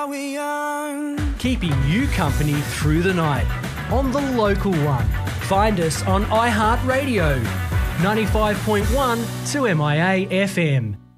Keeping you company through the night on the local one. Find us on iHeartRadio, 95.1 2MIA FM.